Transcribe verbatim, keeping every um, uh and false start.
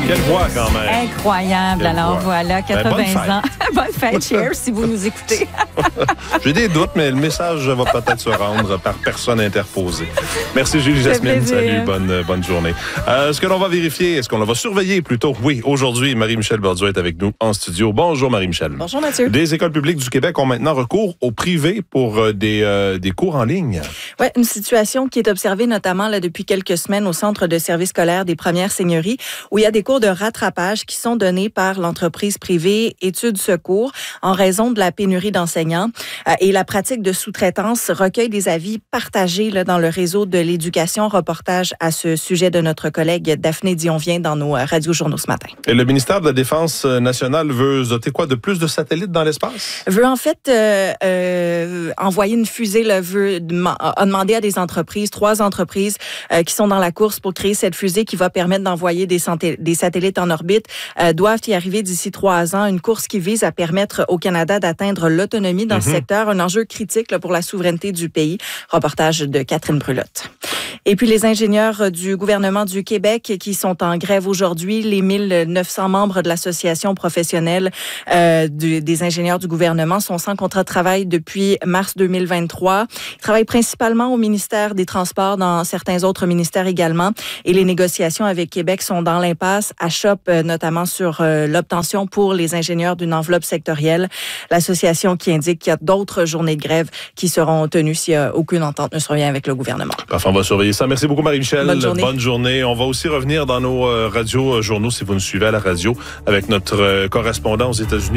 Quelle voix quand même. Incroyable. Quelle Alors voix. voilà, quatre-vingts Ben, ans. Bonne fête, cheers, si vous nous écoutez. J'ai des doutes, mais le message va peut-être se rendre par personne interposée. Merci Julie Jasmine. Salut, bonne, bonne journée. Euh, est-ce que l'on va vérifier? Est-ce qu'on va surveiller plutôt? Oui, aujourd'hui, Marie-Michel Borduas est avec nous en studio. Bonjour Marie-Michel. Bonjour Mathieu. Des écoles publiques du Québec ont maintenant recours au privé pour euh, des, euh, des cours en ligne. Oui, une situation qui est observée notamment là, depuis quelques semaines au Centre de services scolaires des Premières Seigneuries, où il y a des cours de rattrapage qui sont donnés par l'entreprise privée Études Secours en raison de la pénurie d'enseignants. Euh, et la pratique de sous-traitance recueille des avis partagés là, dans le réseau de l'éducation. Reportage à ce sujet de notre collègue Daphné Dionvien dans nos radiojournaux ce matin. Et le ministère de la Défense nationale veut doter quoi de plus de satellites dans l'espace? Veut en fait euh, euh, envoyer une fusée, là, veut, a demandé à des entreprises, trois entreprises euh, qui sont dans la course pour créer cette fusée qui va permettre d'envoyer des, santé, des satellites en orbite, euh, doivent y arriver d'ici trois ans. Une course qui vise à permettre au Canada d'atteindre l'autonomie dans mm-hmm. ce secteur, un enjeu critique là, pour la souveraineté du pays. Reportage de Catherine Brulotte. Et puis les ingénieurs du gouvernement du Québec qui sont en grève aujourd'hui, les mille neuf cents membres de l'association professionnelle euh, du, des ingénieurs du gouvernement sont sans contrat de travail depuis mars deux mille vingt-trois. Ils travaillent principalement au ministère des Transports, dans certains autres ministères également. Et les négociations avec Québec sont dans l'impasse, à chope euh, notamment sur euh, l'obtention pour les ingénieurs d'une enveloppe sectorielle. L'association qui indique qu'il y a d'autres journées de grève qui seront tenues si euh, aucune entente ne survient avec le gouvernement. Parfait, on va surveiller ça. Merci beaucoup Marie-Michel. Bonne journée. Bonne journée. On va aussi revenir dans nos euh, radios journaux si vous nous suivez à la radio avec notre euh, correspondant aux États-Unis.